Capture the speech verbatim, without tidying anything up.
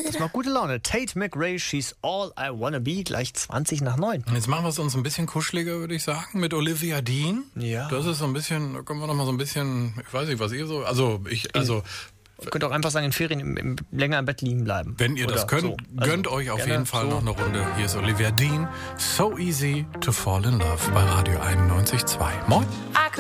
Das macht gute Laune. Tate McRae, She's All I Wanna Be, gleich zwanzig nach neun. Jetzt machen wir es uns ein bisschen kuscheliger, würde ich sagen, mit Olivia Dean. Ja. Das ist so ein bisschen, da können wir noch mal so ein bisschen, ich weiß nicht, was ihr so, also ich, also... Ihr könnt auch einfach sagen, in Ferien im, im, länger im Bett liegen bleiben. Wenn ihr Oder das könnt, so. Also gönnt euch auf gerne jeden Fall so. noch eine Runde. Hier ist Olivia Dean. So easy to fall in love bei Radio einundneunzig Komma zwei. Moin.